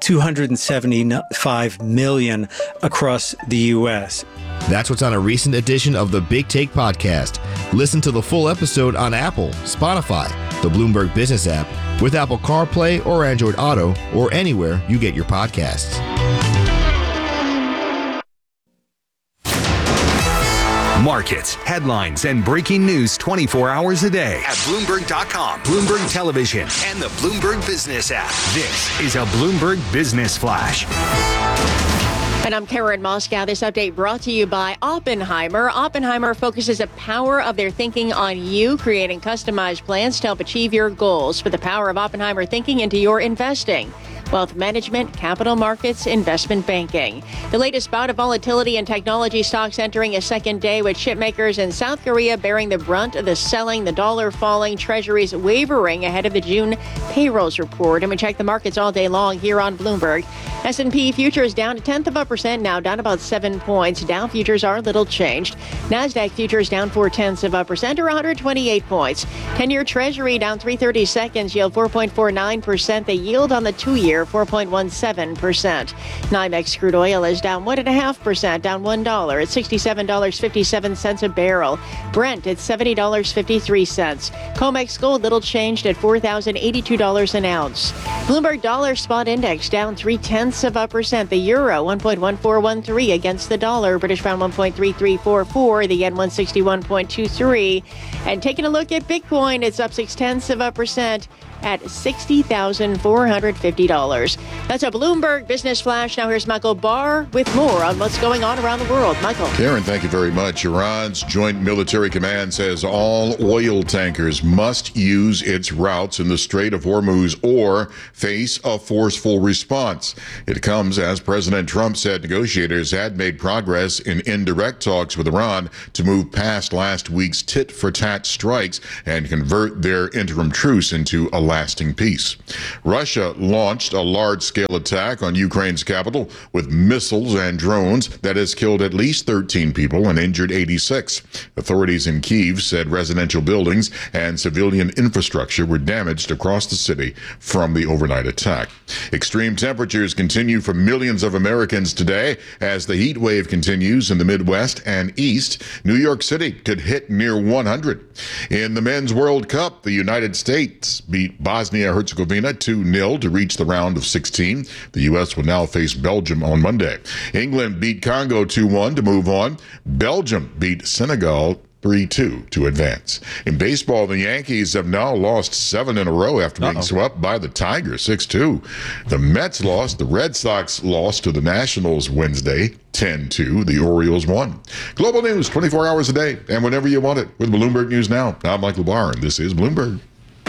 $275 million across the U.S. That's what's on a recent edition of the Big Take podcast. Listen to the full episode on Apple, Spotify, the Bloomberg Business app, with Apple CarPlay or Android Auto, or anywhere you get your podcasts. Markets, headlines, and breaking news 24 hours a day at Bloomberg.com, Bloomberg Television, and the Bloomberg Business app. This is a Bloomberg Business Flash. And I'm Karen Moscow. This update brought to you by Oppenheimer. Oppenheimer focuses the power of their thinking on you, creating customized plans to help achieve your goals. With the power of Oppenheimer thinking into your investing, wealth management, capital markets, investment banking. The latest bout of volatility in technology stocks entering a second day, with chip makers in South Korea bearing the brunt of the selling, the dollar falling, treasuries wavering ahead of the June payrolls report. And we check the markets all day long here on Bloomberg. S&P futures down 0.1%, now down about 7 points. Dow futures are little changed. NASDAQ futures down 0.4%, or 128 points. 10-year Treasury down 3/32, yield 4.49%. The yield on the 2-year 4.17%. NYMEX crude oil is down 1.5%, down $1 at $67.57 a barrel. Brent at $70.53. COMEX gold little changed at $4,082 an ounce. Bloomberg dollar spot index down 0.3%. The euro 1.1413 against the dollar. British pound 1.3344. The yen 161.23. And taking a look at Bitcoin, it's up 0.6% at $60,450. That's a Bloomberg Business Flash. Now here's Michael Barr with more on what's going on around the world. Michael. Karen, thank you very much. Iran's Joint Military Command says all oil tankers must use its routes in the Strait of Hormuz or face a forceful response. It comes as President Trump said negotiators had made progress in indirect talks with Iran to move past last week's tit-for-tat strikes and convert their interim truce into a lasting peace. Russia launched a large-scale attack on Ukraine's capital with missiles and drones that has killed at least 13 people and injured 86. Authorities in Kyiv said residential buildings and civilian infrastructure were damaged across the city from the overnight attack. Extreme temperatures continue for millions of Americans today as the heat wave continues in the Midwest and East. New York City could hit near 100. In the Men's World Cup, the United States beat Bosnia-Herzegovina 2-0 to reach the round of 16. The U.S. will now face Belgium on Monday. England beat Congo 2-1 to move on. Belgium beat Senegal 3-2 to advance. In baseball, the Yankees have now lost 7 in a row after being swept by the Tigers 6-2. The Mets lost. The Red Sox lost to the Nationals Wednesday 10-2. The Orioles won. Global news 24 hours a day and whenever you want it with Bloomberg News Now. I'm Michael Barr, and this is Bloomberg.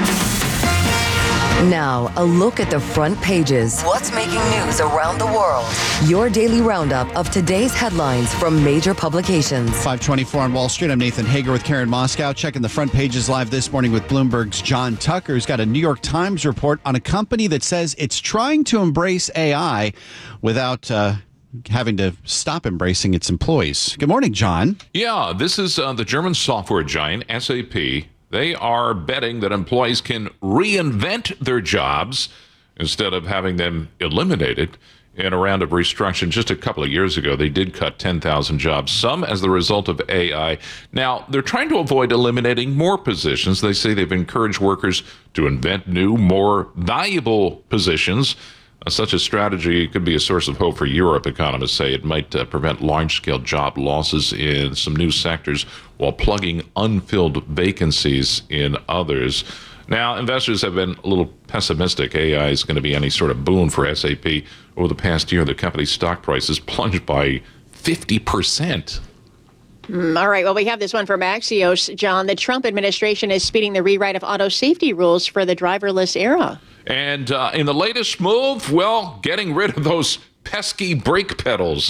Now, a look at the front pages. What's making news around the world? Your daily roundup of today's headlines from major publications. 524 on Wall Street. I'm Nathan Hager with Karen Moscow. Checking the front pages live this morning with Bloomberg's John Tucker, who's got a New York Times report on a company that says it's trying to embrace AI without having to stop embracing its employees. Good morning, John. Yeah, this is the German software giant, SAP. They are betting that employees can reinvent their jobs instead of having them eliminated. In a round of restructuring just a couple of years ago, they did cut 10,000 jobs, some as the result of AI. Now, they're trying to avoid eliminating more positions. They say they've encouraged workers to invent new, more valuable positions. Such a strategy could be a source of hope for Europe. Economists say it might prevent large-scale job losses in some new sectors while plugging unfilled vacancies in others. Now, investors have been a little pessimistic. AI is going to be any sort of boon for SAP. Over the past year, the company's stock price has plunged by 50%. All right. Well, we have this one from Axios, John. The Trump administration is speeding the rewrite of auto safety rules for the driverless era. And in the latest move, well, getting rid of those pesky brake pedals.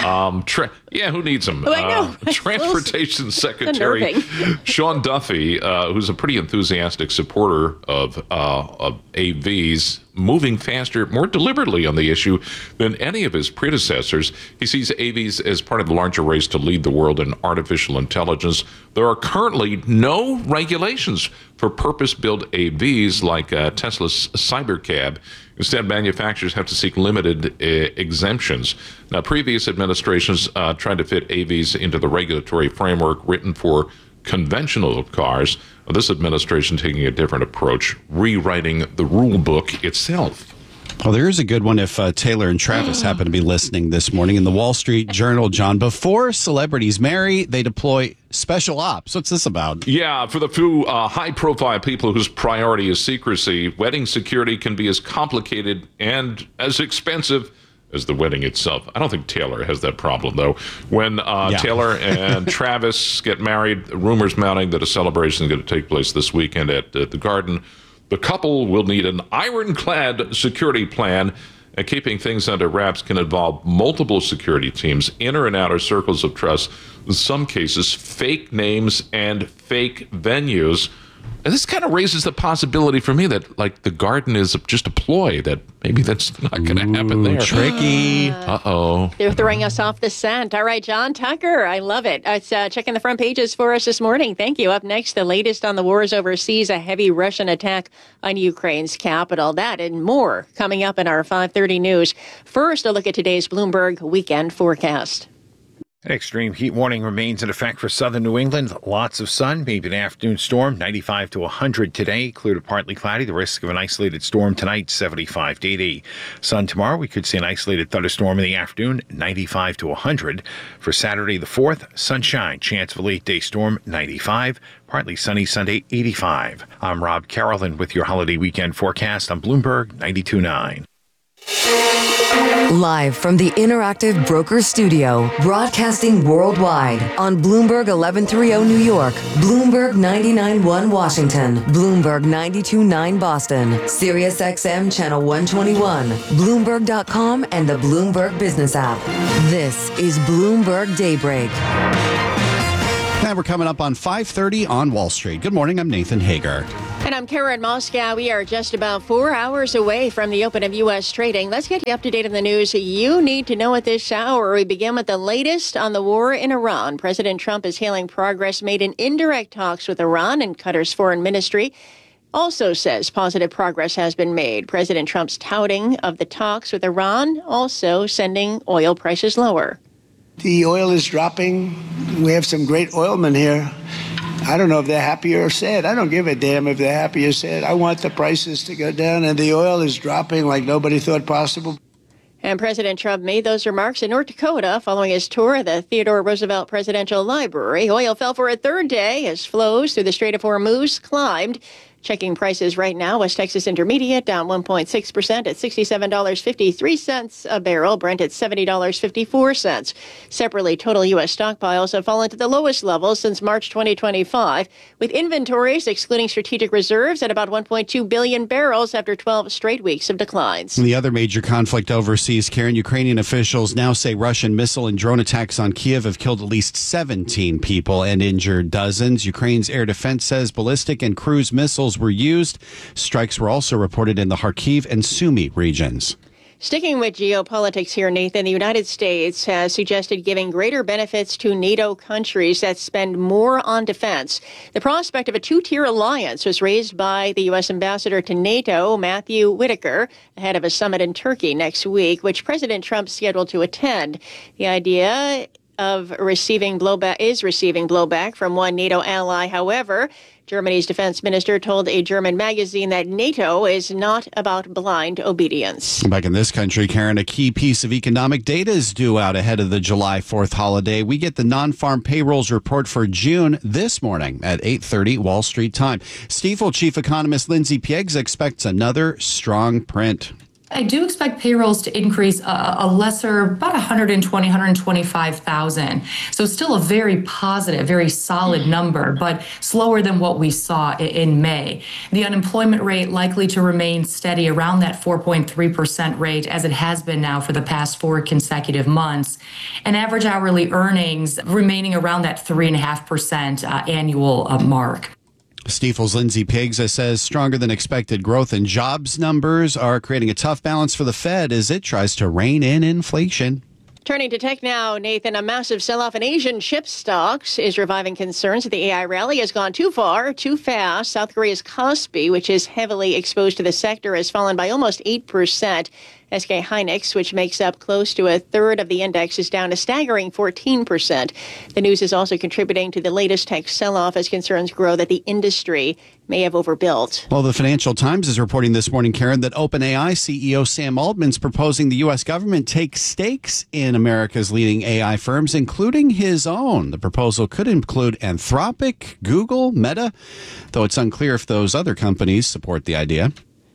Who needs them? Oh, I know. Transportation Secretary Sean Duffy, who's a pretty enthusiastic supporter of AVs, moving faster, more deliberately on the issue than any of his predecessors. He sees AVs as part of the larger race to lead the world in artificial intelligence. There are currently no regulations for purpose-built AVs like Tesla's Cybercab. Instead, manufacturers have to seek limited exemptions. Now, previous administrations tried to fit AVs into the regulatory framework written for conventional cars. This administration taking a different approach, rewriting the rule book itself. Well, there is a good one if Taylor and Travis happen to be listening this morning. In the Wall Street Journal, John, before celebrities marry, they deploy special ops. What's this about? Yeah, for the few high-profile people whose priority is secrecy, wedding security can be as complicated and as expensive as the wedding itself. I don't think Taylor has that problem, though. When Taylor and Travis get married, rumors mounting that a celebration is going to take place this weekend at the Garden. The couple will need an ironclad security plan, and keeping things under wraps can involve multiple security teams, inner and outer circles of trust, in some cases, fake names and fake venues. And this kind of raises the possibility for me that, like, the Garden is just a ploy, that maybe that's not going to happen there. Tricky. Uh-oh. They're throwing us off the scent. All right, John Tucker, I love it. It's checking the front pages for us this morning. Thank you. Up next, the latest on the wars overseas, a heavy Russian attack on Ukraine's capital. That and more coming up in our 5:30 news. First, a look at today's Bloomberg weekend forecast. An extreme heat warning remains in effect for southern New England. Lots of sun, maybe an afternoon storm, 95 to 100 today. Clear to partly cloudy. The risk of an isolated storm tonight, 75 to 80. Sun tomorrow, we could see an isolated thunderstorm in the afternoon, 95 to 100. For Saturday the 4th, sunshine. Chance of a late-day storm, 95. Partly sunny Sunday, 85. I'm Rob Carrollton with your holiday weekend forecast on Bloomberg 92.9. Live from the Interactive Brokers Studio, broadcasting worldwide on Bloomberg 1130 New York, Bloomberg 99.1 Washington, Bloomberg 92.9 Boston, Sirius XM Channel 121, Bloomberg.com, and the Bloomberg Business app. This is Bloomberg Daybreak. Now we're coming up on 5:30 on Wall Street. Good morning, I'm Nathan Hager. And I'm Karen Moscow. We are just about 4 hours away from the open of U.S. trading. Let's get you up to date on the news you need to know at this hour. We begin with the latest on the war in Iran. President Trump is hailing progress made in indirect talks with Iran, and Qatar's foreign ministry also says positive progress has been made. President Trump's touting of the talks with Iran also sending oil prices lower. The oil is dropping. We have some great oilmen here. I don't know if they're happy or sad. I don't give a damn if they're happy or sad. I want the prices to go down, and the oil is dropping like nobody thought possible. And President Trump made those remarks in North Dakota following his tour of the Theodore Roosevelt Presidential Library. Oil fell for a third day as flows through the Strait of Hormuz climbed. Checking prices right now, West Texas Intermediate down 1.6% at $67.53 a barrel. Brent at $70.54. Separately, total U.S. stockpiles have fallen to the lowest level since March 2025, with inventories excluding strategic reserves at about 1.2 billion barrels after 12 straight weeks of declines. The other major conflict overseas, Karen, Ukrainian officials now say Russian missile and drone attacks on Kiev have killed at least 17 people and injured dozens. Ukraine's air defense says ballistic and cruise missiles were used. Strikes were also reported in the Kharkiv and Sumy regions. Sticking with geopolitics here, Nathan, the United States has suggested giving greater benefits to NATO countries that spend more on defense. The prospect of a two-tier alliance was raised by the U.S. ambassador to NATO, Matthew Whitaker, ahead of a summit in Turkey next week, which President Trump is scheduled to attend. The idea of receiving blowback from one NATO ally. However, Germany's defense minister told a German magazine that NATO is not about blind obedience. Back in this country, Karen, a key piece of economic data is due out ahead of the July 4th holiday. We get the non-farm payrolls report for June this morning at 8:30 Wall Street time. Stifel chief economist Lindsay Piegza expects another strong print. I do expect payrolls to increase a lesser, about 120, 125,000. So still a very positive, very solid number, but slower than what we saw in May. The unemployment rate likely to remain steady around that 4.3% rate, as it has been now for the past 4 consecutive months. And average hourly earnings remaining around that 3.5% annual mark. Stifel's Lindsay Piegza says stronger than expected growth in jobs numbers are creating a tough balance for the Fed as it tries to rein in inflation. Turning to tech now, Nathan, a massive sell-off in Asian chip stocks is reviving concerns that the AI rally has gone too far, too fast. South Korea's Kospi, which is heavily exposed to the sector, has fallen by almost 8%. SK Hynix, which makes up close to a third of the index, is down a staggering 14%. The news is also contributing to the latest tech sell-off as concerns grow that the industry may have overbuilt. Well, the Financial Times is reporting this morning, Karen, that OpenAI CEO Sam Altman's proposing the U.S. government take stakes in America's leading AI firms, including his own. The proposal could include Anthropic, Google, Meta, though it's unclear if those other companies support the idea.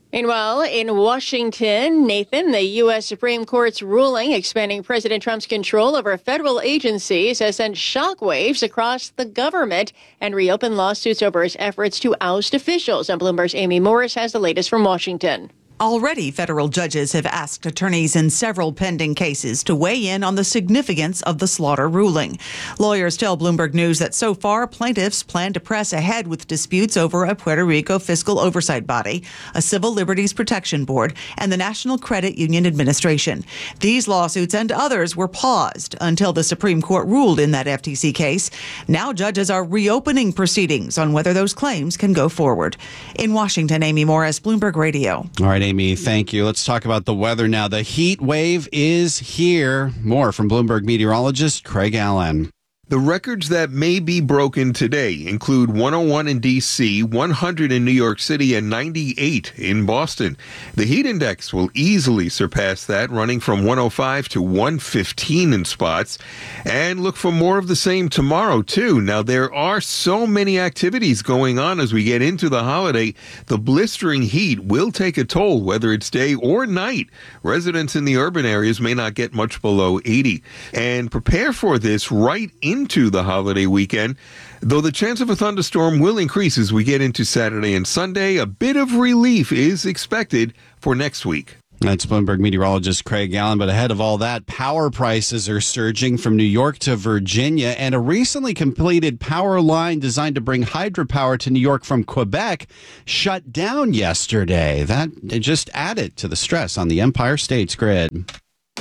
Meanwhile, in Washington, Nathan, the U.S. Supreme Court's ruling expanding President Trump's control over federal agencies has sent shockwaves across the government and reopened lawsuits over his efforts to oust officials. And Bloomberg's Amy Morris has the latest from Washington. Already, federal judges have asked attorneys in several pending cases to weigh in on the significance of the Slaughter ruling. Lawyers tell Bloomberg News that so far, plaintiffs plan to press ahead with disputes over a Puerto Rico fiscal oversight body, a Civil Liberties Protection Board, and the National Credit Union Administration. These lawsuits and others were paused until the Supreme Court ruled in that FTC case. Now judges are reopening proceedings on whether those claims can go forward. In Washington, Amy Morris, Bloomberg Radio. All right, Amy, thank you. Let's talk about the weather now. The heat wave is here. More from Bloomberg meteorologist Craig Allen. The records that may be broken today include 101 in D.C., 100 in New York City, and 98 in Boston. The heat index will easily surpass that, running from 105 to 115 in spots. And look for more of the same tomorrow, too. Now, there are so many activities going on as we get into the holiday. The blistering heat will take a toll, whether it's day or night. Residents in the urban areas may not get much below 80. And prepare for this right into the holiday weekend, though the chance of a thunderstorm will increase as we get into Saturday and Sunday. A bit of relief is expected for next week. That's Bloomberg meteorologist Craig Allen. But ahead of all that, power prices are surging from New York to Virginia, and a recently completed power line designed to bring hydropower to New York from Quebec shut down yesterday. That just added to the stress on the Empire State's grid.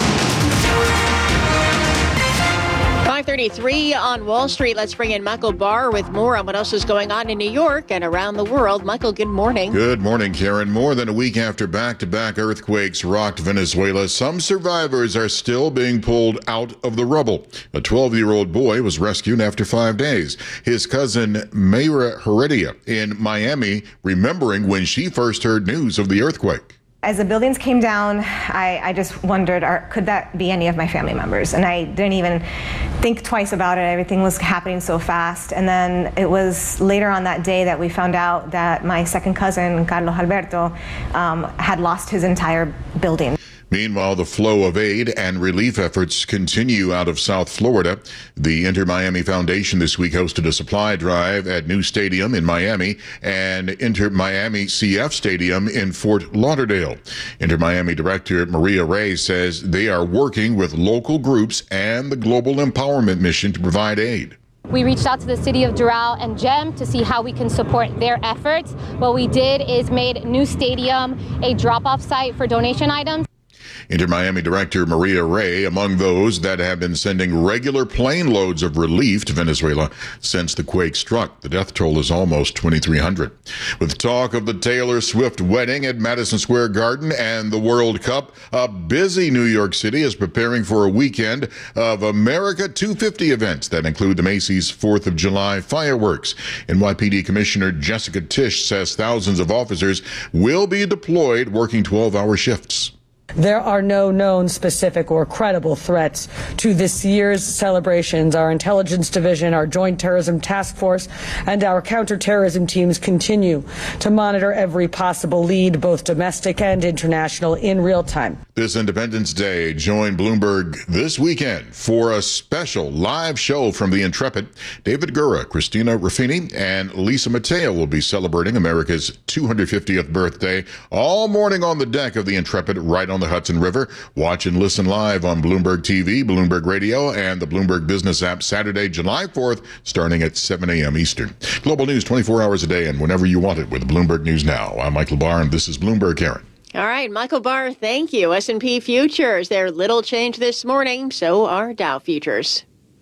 5:33 on Wall Street. Let's bring in Michael Barr with more on what else is going on in New York and around the world. Michael, good morning. Good morning, Karen. More than a week after back-to-back earthquakes rocked Venezuela, some survivors are still being pulled out of the rubble. A 12-year-old boy was rescued after 5 days. His cousin, Mayra Heredia, in Miami, remembering when she first heard news of the earthquake. As the buildings came down, I just wondered, could that be any of my family members? And I didn't even think twice about it. Everything was happening so fast. And then it was later on that day that we found out that my second cousin, Carlos Alberto, had lost his entire building. Meanwhile, the flow of aid and relief efforts continue out of South Florida. The Inter Miami Foundation this week hosted a supply drive at New Stadium in Miami and Inter Miami CF Stadium in Fort Lauderdale. Inter Miami Director Maria Ray says they are working with local groups and the Global Empowerment Mission to provide aid. We reached out to the city of Doral and GEM to see how we can support their efforts. What we did is made New Stadium a drop-off site for donation items. Inter Miami Director Maria Ray among those that have been sending regular plane loads of relief to Venezuela since the quake struck. The death toll is almost 2,300. With talk of the Taylor Swift wedding at Madison Square Garden and the World Cup, a busy New York City is preparing for a weekend of America 250 events that include the Macy's 4th of July fireworks. NYPD Commissioner Jessica Tisch says thousands of officers will be deployed working 12-hour shifts. There are no known specific or credible threats to this year's celebrations. Our intelligence division, our Joint Terrorism Task Force, and our counterterrorism teams continue to monitor every possible lead, both domestic and international, in real time. This Independence Day, join Bloomberg this weekend for a special live show from the Intrepid. David Gura, Christina Ruffini, and Lisa Mateo will be celebrating America's 250th birthday all morning on the deck of the Intrepid right on the Hudson River. Watch and listen live on Bloomberg TV, Bloomberg Radio, and the Bloomberg Business app Saturday, July 4th, starting at 7 a.m. Eastern. Global news 24 hours a day and whenever you want it with Bloomberg News Now. I'm Michael Barr, and this is Bloomberg Karen. All right, Michael Barr, thank you. S&P futures, they're little change this morning. So are Dow futures.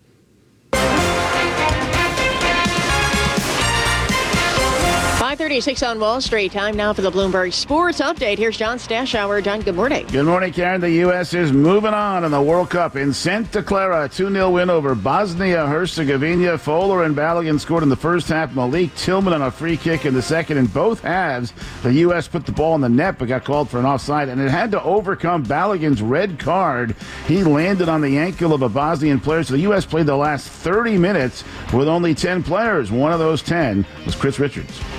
5:36 on Wall Street. Time now for the Bloomberg Sports Update. Here's John Stashower. John, good morning. Good morning, Karen. The U.S. is moving on in the World Cup in Santa Clara. A 2-0 win over Bosnia-Herzegovina. Fowler and Balogun scored in the first half. Malik Tillman on a free kick in the second. In both halves, the U.S. put the ball in the net but got called for an offside, and it had to overcome Balogun's red card. He landed on the ankle of a Bosnian player. So the U.S. played the last 30 minutes with only 10 players. One of those 10 was Chris Richards.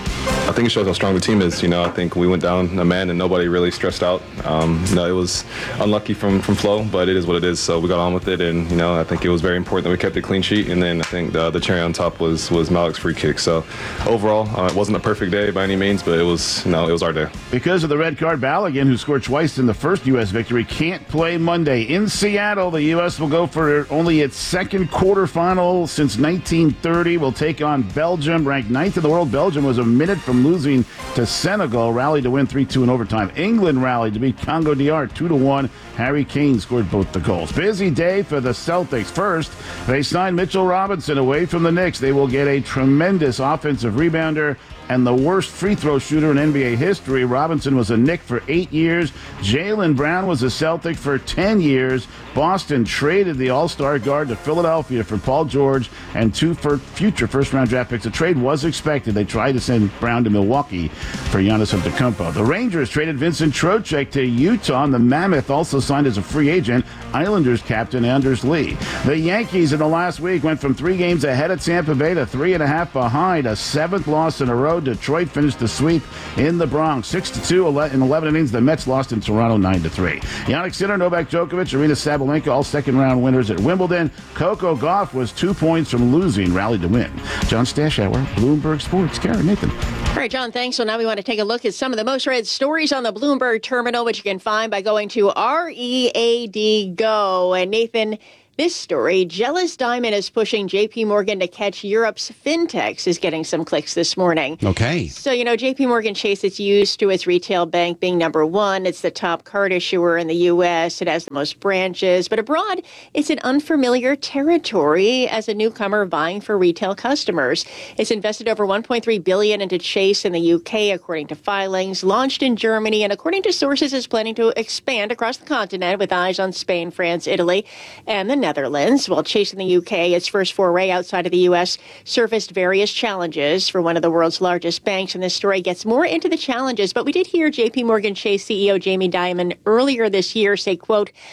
I think it shows how strong the team is. I think we went down a man and nobody really stressed out. It was unlucky from Flo, but it is what it is. So we got on with it, and I think it was very important that we kept a clean sheet. And then I think the cherry on top was Malik's free kick. So overall, it wasn't a perfect day by any means, but it was our day. Because of the red card, Balogun, who scored twice in the first U.S. victory, can't play Monday. In Seattle, the U.S. will go for only its second quarterfinal since 1930. Will take on Belgium, ranked 9th in the world. Belgium was a minute from losing to Senegal, rallied to win 3-2 in overtime. England rallied to beat Congo DR 2-1. Harry Kane scored both the goals. Busy day for the Celtics. First, they signed Mitchell Robinson away from the Knicks. They will get a tremendous offensive rebounder and the worst free throw shooter in NBA history. Robinson was a Knick for 8 years. Jaylen Brown was a Celtic for 10 years. Boston traded the All-Star guard to Philadelphia for Paul George and 2 future first-round draft picks. The trade was expected. They tried to send Brown to Milwaukee for Giannis Antetokounmpo. The Rangers traded Vincent Trocheck to Utah, and the Mammoth also signed as a free agent Islanders captain Anders Lee. The Yankees in the last week went from 3 games ahead of Tampa Bay to 3.5 behind, a 7th loss in a row. Detroit finished the sweep in the Bronx, 6-2 in 11 innings. The Mets lost in Toronto 9-3. Jannik Sinner, Novak Djokovic, Arina Sabalenka, all second-round winners at Wimbledon. Coco Gauff was 2 points from losing, rallied to win. John Stashower, Bloomberg Sports. Karen, Nathan. All right, John, thanks. So now we want to take a look at some of the most read stories on the Bloomberg terminal, which you can find by going to READ Go. And Nathan, this story, Jealous Diamond is pushing JP Morgan to catch Europe's fintechs, is getting some clicks this morning. Okay. So, JP Morgan Chase, it's used to its retail bank being number one. It's the top card issuer in the U.S. It has the most branches. But abroad, it's an unfamiliar territory as a newcomer vying for retail customers. It's invested over $1.3 billion into Chase in the U.K., according to filings, launched in Germany, and according to sources, is planning to expand across the continent with eyes on Spain, France, Italy, and the Netherlands. While Chase in the UK, its first foray outside of the U.S., surfaced various challenges for one of the world's largest banks, and this story gets more into the challenges. But we did hear JP Morgan Chase CEO Jamie Dimon earlier this year say, quote,